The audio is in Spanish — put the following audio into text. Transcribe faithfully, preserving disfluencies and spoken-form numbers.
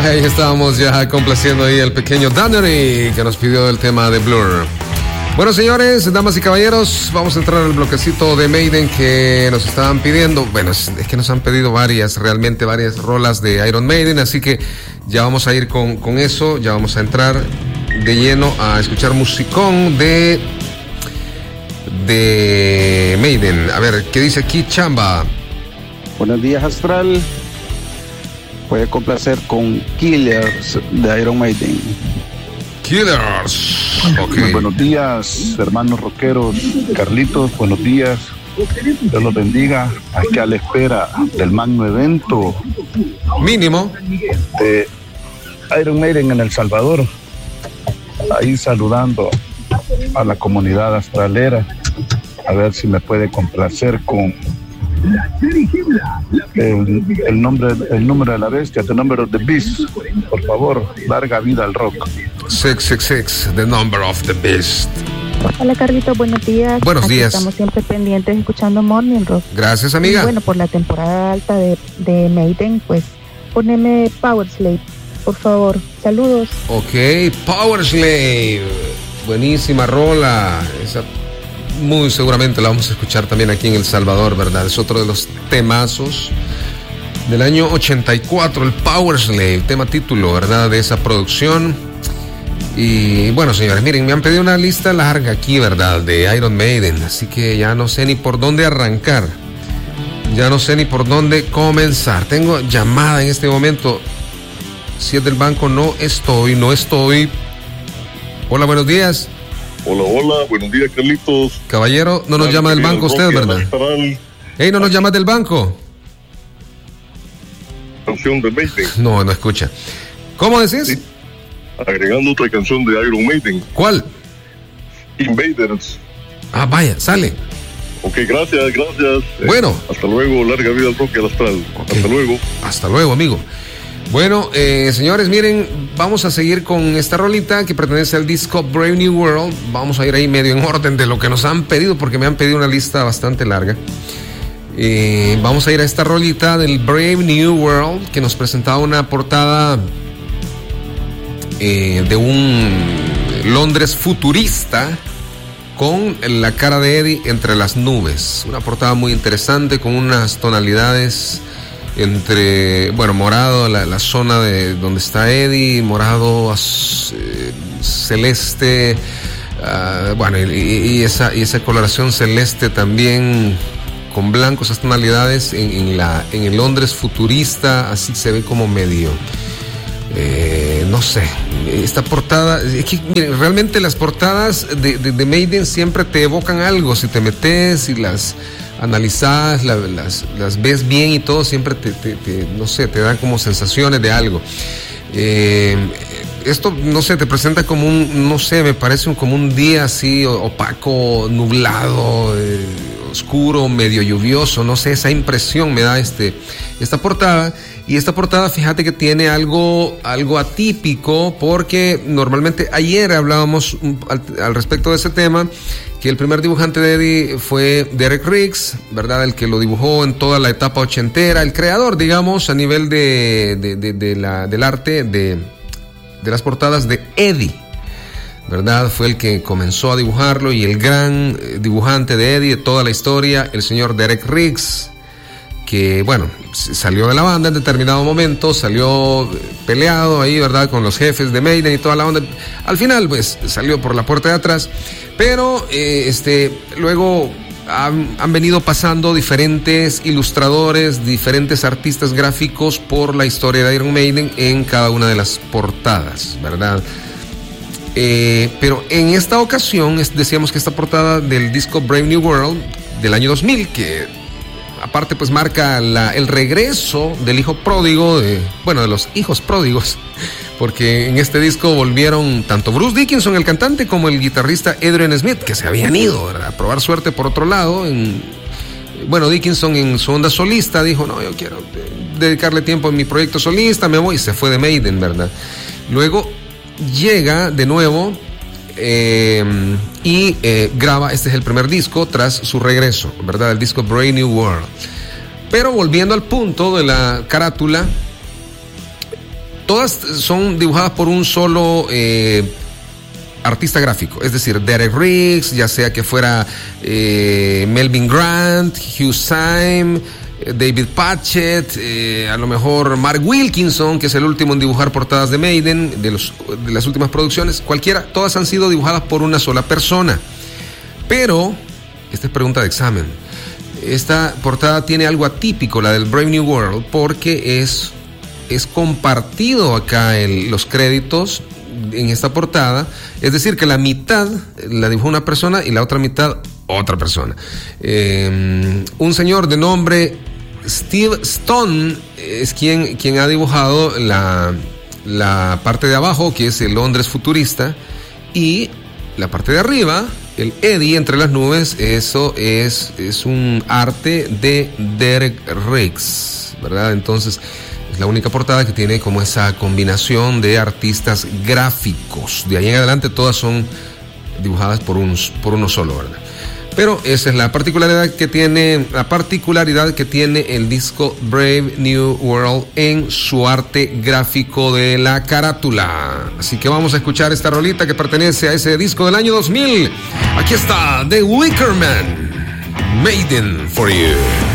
Ahí estábamos ya complaciendo ahí al pequeño Dannery que nos pidió el tema de Blur. Bueno, señores, damas y caballeros, vamos a entrar al bloquecito de Maiden que nos estaban pidiendo. Bueno, es, es que nos han pedido varias, realmente varias rolas de Iron Maiden, así que ya vamos a ir con, con eso, ya vamos a entrar de lleno a escuchar musicón de, de Maiden. A ver, ¿qué dice aquí Chamba? Buenos días, Astral. Puede complacer con Killers de Iron Maiden. Killers. Okay. Buenos días, hermanos rockeros. Carlitos, buenos días. Dios los bendiga. Aquí a la espera del magno evento mínimo de Iron Maiden en El Salvador. Ahí saludando a la comunidad astralera. A ver si me puede complacer con el, el nombre, el número de la bestia, the number of the beast. Por favor, larga vida al rock. seiscientos sesenta y seis, the number of the beast. Hola, Carlitos, buenos días. Buenos Aquí días. Estamos siempre pendientes escuchando Morning Rock. Gracias, amiga. Y bueno, por la temporada alta de, de Maiden, pues poneme Power Slave, por favor. Saludos. Ok, Power Slave. Buenísima rola. Esa muy seguramente la vamos a escuchar también aquí en El Salvador, ¿verdad? Es otro de los temazos del año ochenta y cuatro, el Power Slave, tema título, ¿verdad? De esa producción. Y bueno, señores, miren, me han pedido una lista larga aquí, ¿verdad? De Iron Maiden, así que ya no sé ni por dónde arrancar. Ya no sé ni por dónde comenzar. Tengo llamada en este momento. Si es del banco, no estoy, no estoy. Hola, buenos días. Hola, hola, buenos días, Carlitos. Caballero, no nos llama del banco usted, ¿verdad? Ey, ¿no nos llamas del banco? Canción de Maiden. No, no escucha. ¿Cómo decís? Sí. Agregando otra canción de Iron Maiden. ¿Cuál? Invaders. Ah, vaya, sale. Ok, gracias, gracias. Bueno. Eh, hasta luego, larga vida al rock y al astral. Okay. Hasta luego. Hasta luego, amigo. Bueno, eh, señores, miren, vamos a seguir con esta rolita que pertenece al disco Brave New World. Vamos a ir ahí medio en orden de lo que nos han pedido, porque me han pedido una lista bastante larga. Eh, vamos a ir a esta rolita del Brave New World, que nos presentaba una portada eh, de un Londres futurista con la cara de Eddie entre las nubes. Una portada muy interesante con unas tonalidades entre, bueno, morado, la, la zona de donde está Eddie, morado, eh, celeste, uh, bueno, y, y, esa, y esa coloración celeste también con blanco, esas tonalidades en, en, la, en el Londres futurista, así se ve como medio, eh, no sé, esta portada, es que miren, realmente las portadas de, de, de Maiden siempre te evocan algo, si te metes y las analizás, la, las, las ves bien y todo, siempre te, te, te, no sé, te dan como sensaciones de algo. Eh, esto, no sé, te presenta como un, no sé, me parece un, como un día así opaco, nublado, eh, oscuro, medio lluvioso, no sé, esa impresión me da este, esta portada. Y esta portada, fíjate que tiene algo, algo atípico, porque normalmente ayer hablábamos al, al respecto de ese tema, que el primer dibujante de Eddie fue Derek Riggs, ¿verdad? El que lo dibujó en toda la etapa ochentera, el creador, digamos, a nivel de, de, de, de la, del arte de, de las portadas de Eddie, ¿verdad? Fue el que comenzó a dibujarlo, y el gran dibujante de Eddie de toda la historia, el señor Derek Riggs, que, bueno, salió de la banda en determinado momento, salió peleado ahí, ¿verdad?, con los jefes de Maiden y toda la onda. Al final, pues, salió por la puerta de atrás, pero eh, este, luego han, han venido pasando diferentes ilustradores, diferentes artistas gráficos por la historia de Iron Maiden en cada una de las portadas, ¿verdad? Eh, pero en esta ocasión, es, decíamos que esta portada del disco Brave New World del año dos mil, que aparte pues marca la, el regreso del hijo pródigo, de, bueno, de los hijos pródigos, porque en este disco volvieron tanto Bruce Dickinson, el cantante, como el guitarrista Adrian Smith, que se habían ido, ¿verdad?, a probar suerte por otro lado. En, bueno, Dickinson en su onda solista dijo, no, yo quiero dedicarle tiempo a mi proyecto solista, me voy, y se fue de Maiden, ¿verdad? Luego llega de nuevo Eh, y eh, graba, este es el primer disco tras su regreso, ¿verdad? El disco Brave New World. Pero volviendo al punto de la carátula, todas son dibujadas por un solo eh, artista gráfico, es decir, Derek Riggs, ya sea que fuera eh, Melvin Grant, Hugh Syme, David Patchett, eh, a lo mejor Mark Wilkinson, que es el último en dibujar portadas de Maiden, de, los, de las últimas producciones, cualquiera, todas han sido dibujadas por una sola persona. Pero, esta es pregunta de examen, esta portada tiene algo atípico, la del Brave New World, porque es, es compartido acá el, los créditos en esta portada, es decir, que la mitad la dibujó una persona y la otra mitad otra persona. Eh, un señor de nombre Steve Stone es quien, quien ha dibujado la, la parte de abajo, que es el Londres futurista, y la parte de arriba, el Eddie entre las nubes, eso es, es un arte de Derek Riggs, ¿verdad? Entonces, es la única portada que tiene como esa combinación de artistas gráficos. De ahí en adelante todas son dibujadas por, un, por uno solo, ¿verdad? Pero esa es la particularidad que tiene, la particularidad que tiene el disco Brave New World en su arte gráfico de la carátula. Así que vamos a escuchar esta rolita que pertenece a ese disco del año dos mil. Aquí está The Wicker Man, Maiden for You.